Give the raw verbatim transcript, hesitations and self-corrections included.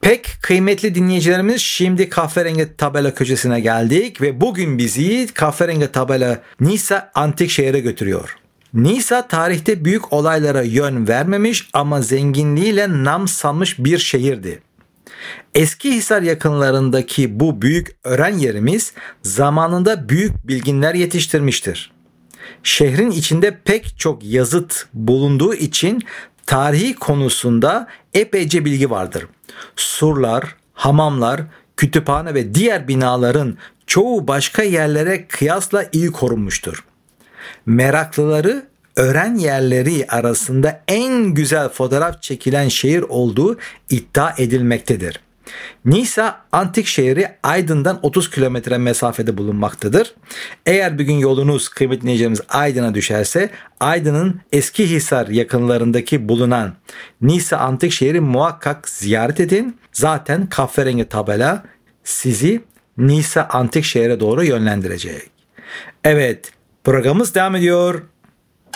Pek kıymetli dinleyicilerimiz, şimdi Kahverengi Tabela köşesine geldik ve bugün bizi Kahverengi Tabela Nisa antik şehre götürüyor. Nisa tarihte büyük olaylara yön vermemiş ama zenginliğiyle nam salmış bir şehirdi. Eskihisar yakınlarındaki bu büyük ören yerimiz zamanında büyük bilginler yetiştirmiştir. Şehrin içinde pek çok yazıt bulunduğu için tarihi konusunda epeyce bilgi vardır. Surlar, hamamlar, kütüphane ve diğer binaların çoğu başka yerlere kıyasla iyi korunmuştur. Meraklıları öğren yerleri arasında en güzel fotoğraf çekilen şehir olduğu iddia edilmektedir. Nisa antik şehri Aydın'dan otuz kilometre mesafede bulunmaktadır. Eğer bir gün yolunuz kıymetli dinleyicilerimiz Aydın'a düşerse Aydın'ın Eskihisar yakınlarındaki bulunan Nisa antik şehri muhakkak ziyaret edin. Zaten kahverengi tabela sizi Nisa antik şehre doğru yönlendirecek. Evet, programımız devam ediyor.